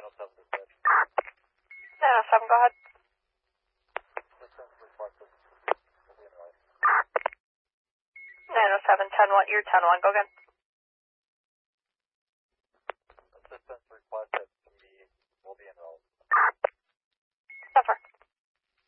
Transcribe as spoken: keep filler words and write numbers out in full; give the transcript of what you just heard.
nine oh seven, go ahead. nine oh seven, ten one, you're ten one, go again.